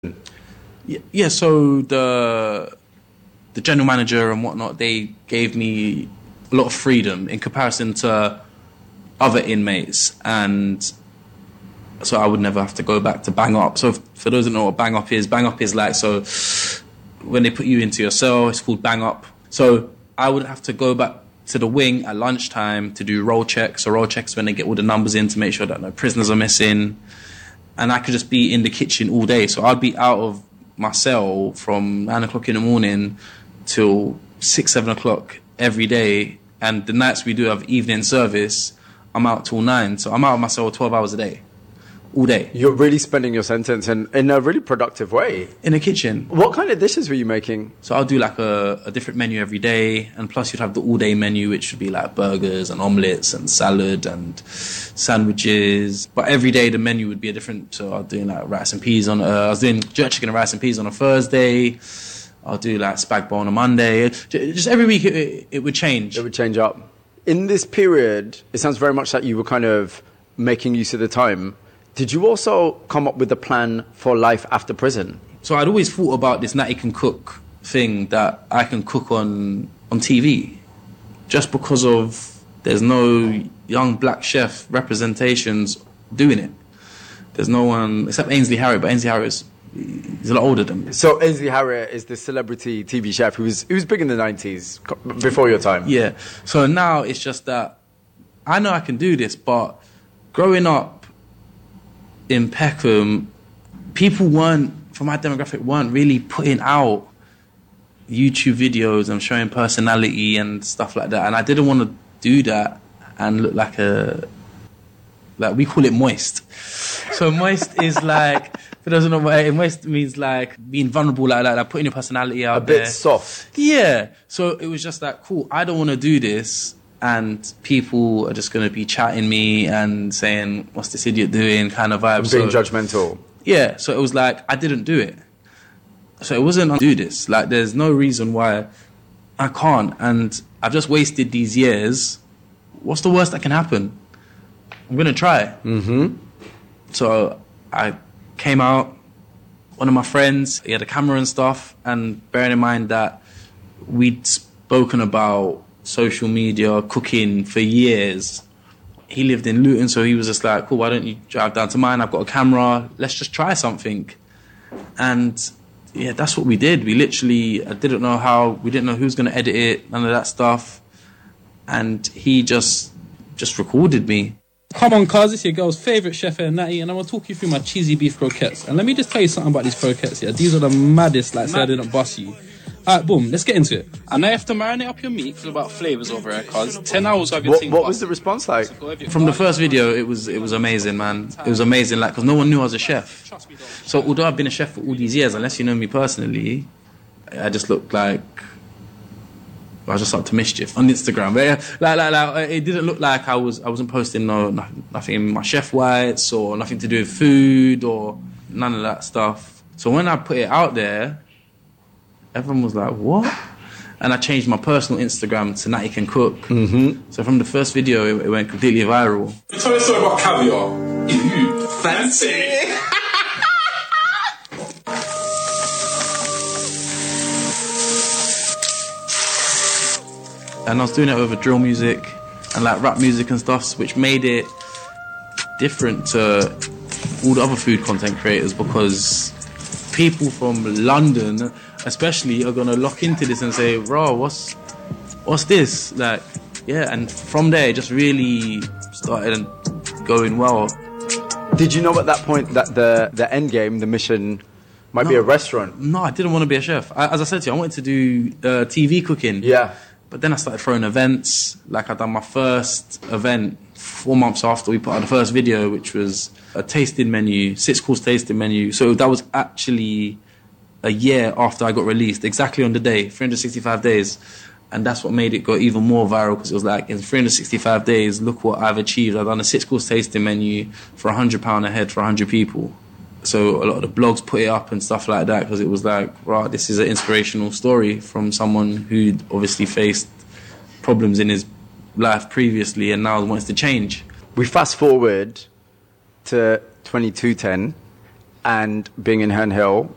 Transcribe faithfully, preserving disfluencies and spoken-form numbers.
Yeah, yeah, so the the general manager and whatnot, they gave me a lot of freedom in comparison to other inmates, and so I would never have to go back to bang up. So for those that know what bang up is, bang up is like, so when they put you into your cell, it's called bang up. So I would have to go back to the wing at lunchtime to do roll checks. So roll checks when they get all the numbers in to make sure that no prisoners are missing. And I could just be in the kitchen all day. So I'd be out of my cell from nine o'clock in the morning till six, seven o'clock every day. And the nights we do have evening service, I'm out till nine. So I'm out of my cell twelve hours a day, all day. You're really spending your sentence in, in a really productive way. In the kitchen. What kind of dishes were you making? So I'll do like a, a different menu every day. And plus you'd have the all-day menu, which would be like burgers and omelettes and salad and sandwiches. But every day the menu would be a different. So I was doing like rice and peas on, uh, I was doing jerk chicken and rice and peas on a Thursday. I'll do like spag bowl on a Monday. Just every week it, it, it would change. It would change up. In this period, it sounds very much like you were kind of making use of the time. Did you also come up with a plan for life after prison? So I'd always thought about this Natty Can Cook thing, that I can cook on, on T V. Just because of there's no young black chef representations doing it. There's no one, except Ainsley Harriott, but Ainsley Harriott's he's a lot older than me. So Ainsley Harriott is the celebrity T V chef who was, who was big in the nineties, before your time. Yeah. So now it's just that I know I can do this, but growing up in Peckham, people weren't, from my demographic, weren't really putting out YouTube videos and showing personality and stuff like that. And I didn't want to do that and look like a, like we call it moist. So moist is like, for those who don't know what it, moist means, like being vulnerable like that, like putting your personality out there. A bit soft. Yeah. So it was just like, cool, I don't want to do this. And people are just going to be chatting me and saying, what's this idiot doing, kind of vibe. Being so, judgmental. Yeah, so it was like, I didn't do it. So it wasn't, I do this. Like, there's no reason why I can't. And I've just wasted these years. What's the worst that can happen? I'm going to try. Mm-hmm. So I came out, one of my friends, he had a camera and stuff. And bearing in mind that we'd spoken about social media, cooking for years. He lived in Luton, so he was just like, cool, why don't you drive down to mine? I've got a camera. Let's just try something. And yeah, that's what we did. We literally, I didn't know how, we didn't know who was going to edit it, none of that stuff. And he just, just recorded me. Come on, cuz, it's your girl's favourite chef here, Natty, and I'm going to talk you through my cheesy beef croquettes. And let me just tell you something about these croquettes here. These are the maddest, like, say I didn't bust you. Alright, boom, let's get into it. And now you have to marinate up your meat, feel about flavours over here, cuz. ten hours of your What, thing. what was the response like? From the first video, it was it was amazing, man. It was amazing, like, because no one knew I was a chef. So although I've been a chef for all these years, unless you know me personally, I just looked like I was just up to mischief on Instagram. But yeah, like, like, like, it didn't look like I was I wasn't posting no nothing, nothing in my chef whites or nothing to do with food or none of that stuff. So when I put it out there, everyone was like, what? And I changed my personal Instagram to Natty Can Cook. Mm-hmm. So from the first video, it, it went completely viral. Tell me a story about caviar. Ew, fancy. And I was doing it over drill music and like rap music and stuff, which made it different to all the other food content creators, because people from London especially are gonna lock into this and say, bro, what's what's this? Like, yeah, and from there it just really started going well. Did you know at that point that the, the end game, the mission, might no, be a restaurant? No, I didn't want to be a chef. I, as I said to you, I wanted to do uh, T V cooking. Yeah. But then I started throwing events. Like, I done my first event four months after we put out the first video, which was a tasting menu, six-course tasting menu. So that was actually a year after I got released, exactly on the day, three hundred sixty-five days. And that's what made it go even more viral, because it was like, in three hundred sixty-five days, look what I've achieved. I've done a six-course tasting menu for one hundred pounds a head for one hundred people. So a lot of the blogs put it up and stuff like that, because it was like, right, this is an inspirational story from someone who'd obviously faced problems in his life previously and now wants to change. We fast forward to twenty-two ten and being in Herne Hill.